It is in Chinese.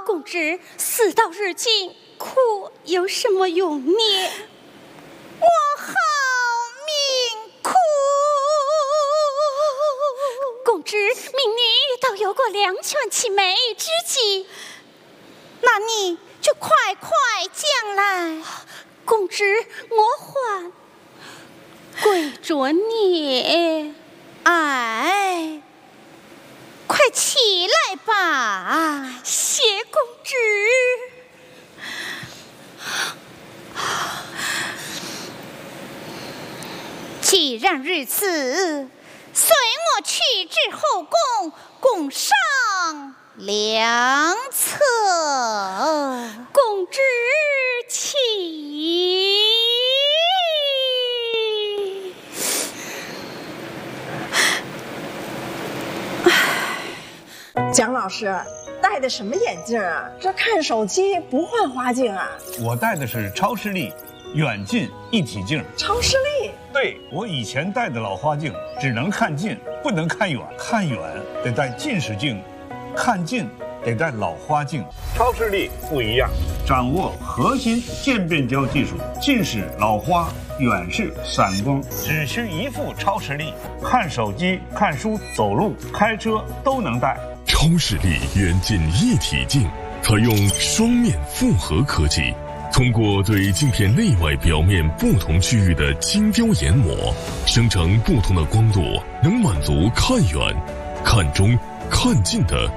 公知，事到如今，哭有什么用呢？ 我好命苦。 公知，明女倒有过两全其美之计， 那你就快讲来。 公知，我还跪着你。 哎，快起来吧。 谢公知。 既然如此，随我去至后宫，共商良策。 公知起。 蒋老师戴的什么眼镜啊？这看手机不换花镜啊？ 我戴的是超视力远近一体镜。 超视力？ 对，我以前戴的老花镜只能看近，不能看远，看远得戴近视镜，看近得戴老花镜。超视力不一样，掌握核心渐变焦技术，近视、老花、远视、散光，只需一副超视力，看手机、看书、走路、开车都能戴。 超视力远近一体镜采用双面复合科技，通过对镜片内外表面不同区域的精雕研磨，生成不同的光度，能满足看远、看中、看近的